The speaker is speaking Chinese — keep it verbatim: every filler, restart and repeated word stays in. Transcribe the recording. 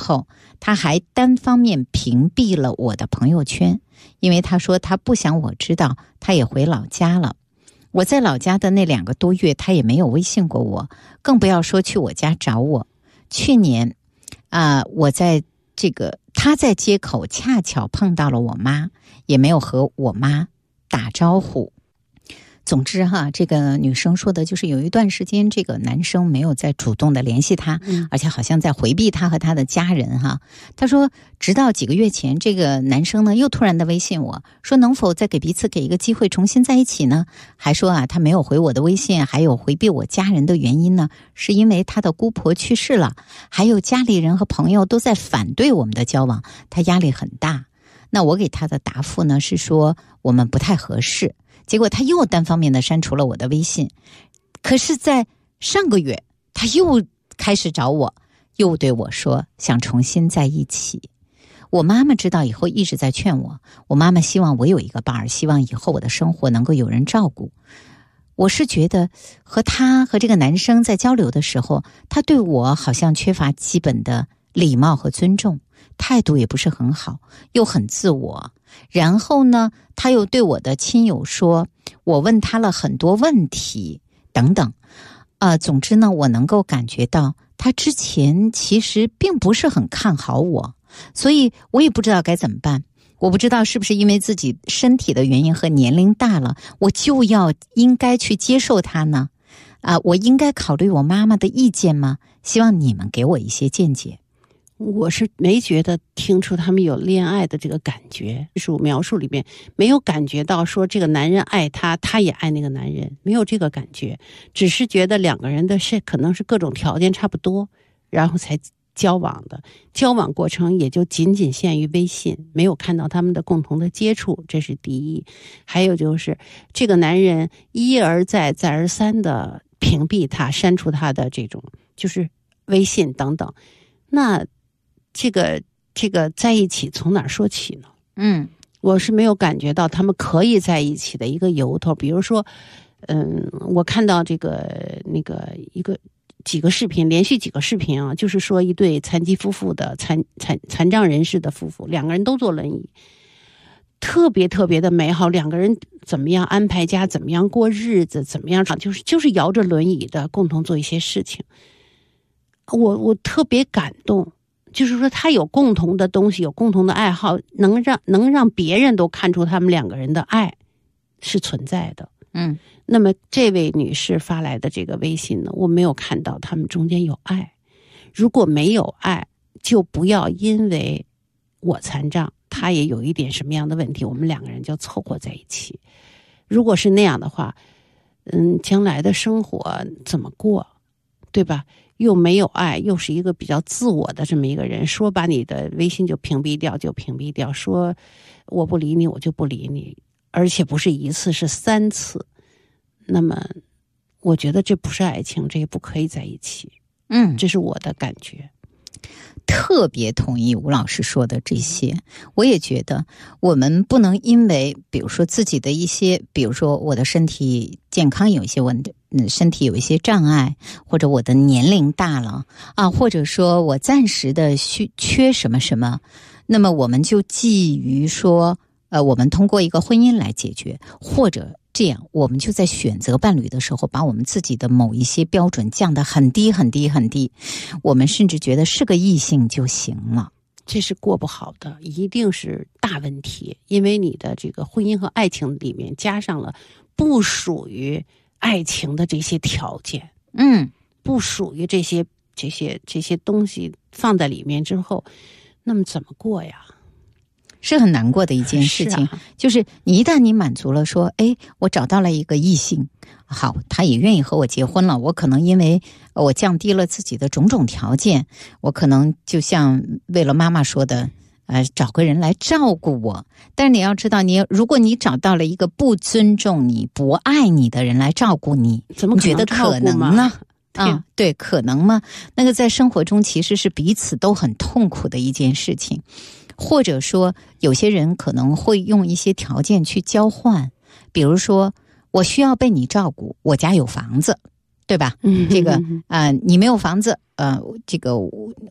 后，他还单方面屏蔽了我的朋友圈，因为他说他不想我知道他也回老家了。我在老家的那两个多月，他也没有微信过我，更不要说去我家找我。去年啊、呃，我在这个他在街口恰巧碰到了我妈，也没有和我妈打招呼。总之哈，这个女生说的就是有一段时间这个男生没有再主动的联系她，嗯、而且好像在回避她和她的家人哈。她说直到几个月前，这个男生呢又突然的微信我说能否再给彼此给一个机会重新在一起呢，还说啊他没有回我的微信，还有回避我家人的原因呢是因为他的姑婆去世了，还有家里人和朋友都在反对我们的交往，他压力很大。那我给他的答复呢是说我们不太合适，结果他又单方面的删除了我的微信。可是在上个月他又开始找我，又对我说想重新在一起。我妈妈知道以后一直在劝我，我妈妈希望我有一个伴儿，希望以后我的生活能够有人照顾。我是觉得和他和这个男生在交流的时候，他对我好像缺乏基本的礼貌和尊重，态度也不是很好，又很自我。然后呢，他又对我的亲友说我问他了很多问题等等。呃，总之呢，我能够感觉到他之前其实并不是很看好我，所以我也不知道该怎么办。我不知道是不是因为自己身体的原因和年龄大了，我就要应该去接受他呢？啊、呃，我应该考虑我妈妈的意见吗？希望你们给我一些见解。 我是没觉得听出他们有恋爱的这个感觉，就是我描述里面没有感觉到说这个男人爱他，他也爱那个男人，没有这个感觉，只是觉得两个人的是可能是各种条件差不多，然后才交往的，交往过程也就仅仅限于微信，没有看到他们的共同的接触，这是第一。还有就是这个男人一而再再而三的屏蔽他，删除他的这种就是微信等等，那这个这个在一起从哪儿说起呢？ 嗯， 我是没有感觉到他们可以在一起的一个由头。比如说，嗯，我看到这个那个一个几个视频，连续几个视频啊，就是说一对残疾夫妇的残残残障人士的夫妇，两个人都坐轮椅，特别特别的美好。两个人怎么样安排家，怎么样过日子，怎么样就是就是摇着轮椅的共同做一些事情。我我特别感动。就是说他有共同的东西，有共同的爱好，能让能让别人都看出他们两个人的爱是存在的。 嗯， 那么这位女士发来的这个微信呢，我没有看到他们中间有爱。如果没有爱，就不要因为我残障，他也有一点什么样的问题，我们两个人就凑合在一起。如果是那样的话，嗯，将来的生活怎么过，对吧？又没有爱，又是一个比较自我的这么一个人，说把你的微信就屏蔽掉就屏蔽掉，说我不理你我就不理你，而且不是一次是三次，那么我觉得这不是爱情，这也不可以在一起。 嗯， 这是我的感觉。 特别同意吴老师说的这些，我也觉得我们不能因为比如说自己的一些，比如说我的身体健康有一些问题，嗯，身体有一些障碍，或者我的年龄大了啊，或者说我暂时的需缺什么什么，那么我们就基于说呃，我们通过一个婚姻来解决，或者这样我们就在选择伴侣的时候把我们自己的某一些标准降得很低很低很低，我们甚至觉得是个异性就行了。 这是过不好的，一定是大问题，因为你的这个婚姻和爱情里面加上了不属于爱情的这些条件， 嗯， 不属于这些这些这些东西放在里面之后，那么怎么过呀？ 是很难过的一件事情。是啊，就是你一旦你满足了说，哎，我找到了一个异性，好，他也愿意和我结婚了，我可能因为我降低了自己的种种条件，我可能就像为了妈妈说的，呃，找个人来照顾我。但是你要知道，你如果你找到了一个不尊重你、不爱你的人来照顾你， 怎么可能你觉得可能呢？啊，对，可能吗？那个在生活中其实是彼此都很痛苦的一件事情。或者说有些人可能会用一些条件去交换，比如说我需要被你照顾，我家有房子，对吧？嗯，这个呃，你没有房子，呃，这个